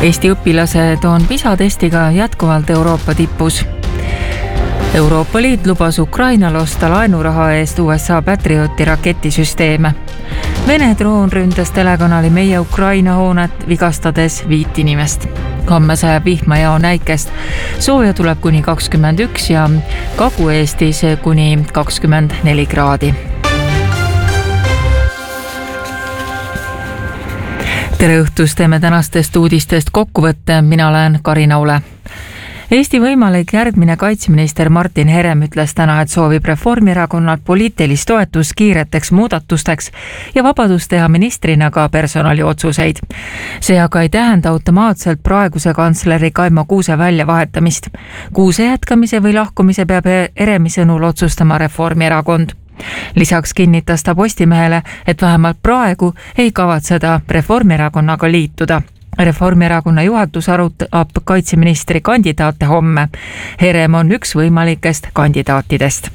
Eesti õpilased on PISA testiga jätkuvalt Euroopa tipus. Euroopa Liit lubas Ukrainal osta laenuraha eest USA Patrioti raketisüsteeme. Vene droon ründas telekanali Meie Ukraina hoonet, vigastades 5 inimest. Homme sajab vihma ja on äikest. Sooja tuleb kuni 21 ja Kagu-Eestis kuni 24 kraadi. Tere õhtust, teeme tänastest uudistest kokkuvõtte. Mina olen Karina Ule. Eesti võimalik järgmine kaitseminister Martin Herem ütles täna, et soovib Reformierakonnalt poliitilist toetust kiireteks muudatusteks ja vabadust teha ministrina ka personaliotsuseid. See aga ei tähenda automaatselt praeguse kantsleri Kaimo Kuuse väljavahetamist. Kuuse jätkamise või lahkumise peab Heremi sõnul otsustama Reformierakond. Lisaks kinnitas ta Postimehele, et vähemalt praegu ei kavatseda Reformierakonnaga liituda. Reformierakonna juhatus arutab kaitseministri kandidaate homme. Herem on üks võimalikest kandidaatidest.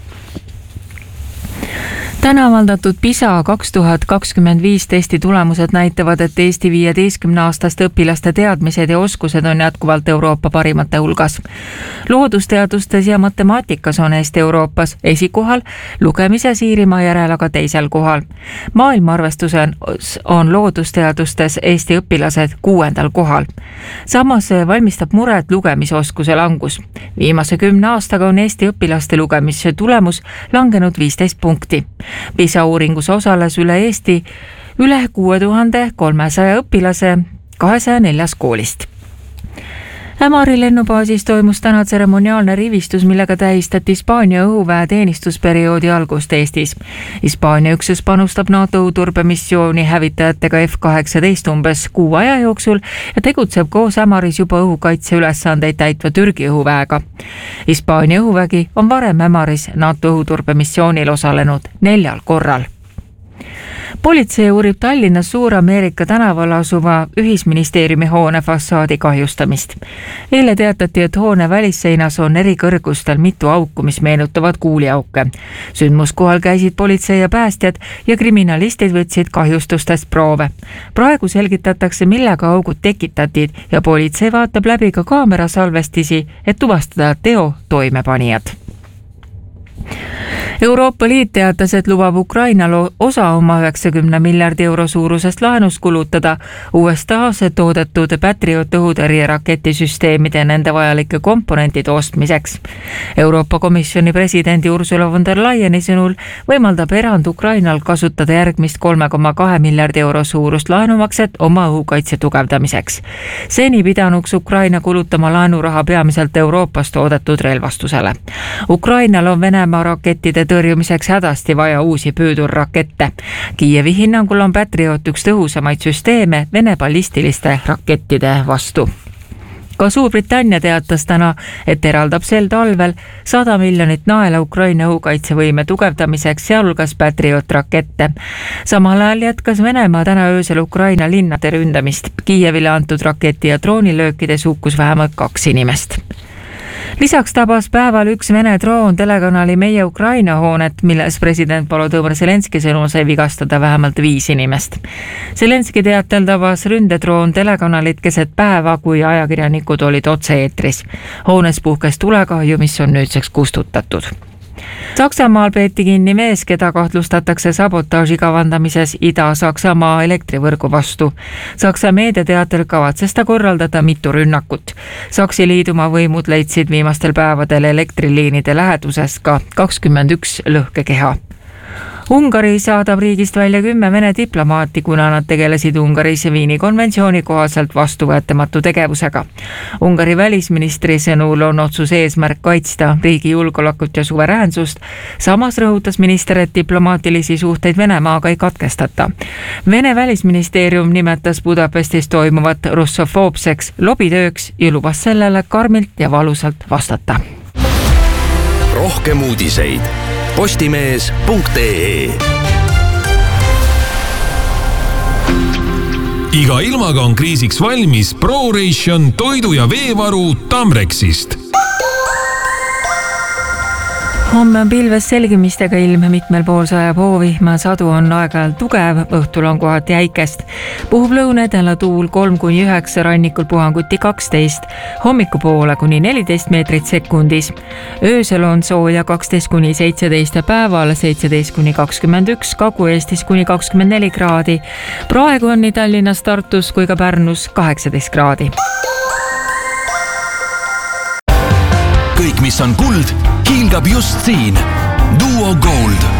Täna avaldatud PISA 2025 testi tulemused näitavad, et Eesti 15-aastaste õpilaste teadmised ja oskused on jätkuvalt Euroopa parimate hulgas. Loodusteadustes ja matemaatikas on Eesti Euroopas esikohal, lugemises Iirimaa järel aga teisel kohal. Maailmaarvestuses on loodusteadustes Eesti õpilased 6. kohal. Samas valmistab muret lugemisoskuse langus. Viimase 10 aastaga on Eesti õpilaste lugemise tulemus langenud 15 punkti. PISA uuringus osales üle Eesti üle 6300 õpilase 204 koolist. Ämari lennubaasis toimus täna tseremoniaalne rivistus, millega tähistati Hispaania õhuväe teenistusperioodi algust Eestis. Hispaania üksus panustab NATO õhuturbemissiooni hävitajatega F-18 umbes 6 aja jooksul ja tegutseb koos Ämaris juba õhukaitse ülesandeid täitva Türgi õhuväega. Hispaania õhuvägi on varem Ämaris NATO õhuturbemissioonil osalenud 4 korral. Politsei uurib Tallinnas Suur-Ameerika tänaval asuva ühisministeeriumi hoone fassaadi kahjustamist. Eile teatati, et hoone välisseinas on eri kõrgustel mitu auku, mis meenutavad kuuliauke. Sündmuskohal käisid politsei ja päästjad ja kriminalistid võtsid kahjustustest proove. Praegu selgitatakse, millega augud tekitati ja politsei vaatab läbi ka kaamerasalvestisi, et tuvastada teo toimepanijad. Euroopa Liit teatas, et lubab Ukrainal osa oma 90 miljardi euro suurusest laenust kulutada USA-s toodetud Patriot õhutõrje raketisüsteemide nende vajalike komponentide ostmiseks. Euroopa Komisjoni presidendi Ursula von der Leyeni sõnul võimaldab erand Ukrainal kasutada järgmist 3,2 miljardi euro suurust laenumakset oma õhukaitse tugevdamiseks. Seni pidanuks Ukraina kulutama laenuraha peamiselt Euroopas toodetud relvastusele. Ukrainal on Venemaa rakettide tõrjumiseks hädasti vaja uusi püüdurrakette. Kiievi hinnangul on Patriot üks tõhusamaid süsteeme Vene ballistiliste rakettide vastu. Ka Suurbritannia teatas täna, et eraldab sel talvel 100 miljonit naela Ukraina õhukaitsevõime tugevdamiseks, sealhulgas Patriot rakette. Samal ajal jätkas Venemaa täna öösel Ukraina linnade ründamist. Kiievile antud raketi ja droonilöökides hukkus vähemalt 2 inimest. Lisaks tabas päeval üks Vene droon telekanali Meie Ukraina hoonet, milles president Volodõmõr Zelenski sõnul sai vigastada vähemalt 5 inimest. Zelenski teatel tabas ründedroon telekanalit keset päeva, kui ajakirjanikud olid otse-eetris. Hoones puhkes tulekahju, mis on nüüdseks kustutatud. Saksamaal peeti kinni mees, keda kahtlustatakse sabotaaži kavandamises Ida-Saksamaa elektrivõrgu vastu. Saksa meediateatel kavatses ta korraldada mitu rünnakut. Saksiliidumaa võimud leidsid viimastel päevadel elektriliinide läheduses ka 21 lõhkekeha. Ungari saadab riigist välja 10 Vene diplomaati, kuna nad tegelesid Ungaris Viini konventsiooni kohaselt vastuvõetamatu tegevusega. Ungari välisministri sõnul on otsuse eesmärk kaitsta riigi julgeolekut ja suveräänsust. Samas rõhutas minister, et diplomaatilisi suhteid Venemaaga ei katkestata. Vene välisministeerium nimetas Budapestis toimuvat russofoobseks lobitööks ja lubas sellele karmilt ja valusalt vastata. Rohkem uudiseid postimees.ee. Iga ilmaga on kriisiks valmis ProRation toidu- ja veevaru Tamrexist. Homme on pilves selgimistega ilm, mitmel pool sajab hoovihma, sadu on aeg-ajalt tugev, õhtul on kohati jäikest. Puhub lõunedela tuul 3-9, rannikul puhanguti 12, hommikupoole kuni 14 meetrit sekundis. Öösel on sooja 12-17 päeval, 17-21, Kagu-Eestis kuni 24 kraadi. Praegu on nii Tallinnas, Tartus kui ka Pärnus 18 kraadi. Kõik, mis on kuld, hiilgab just siin. Duo Gold.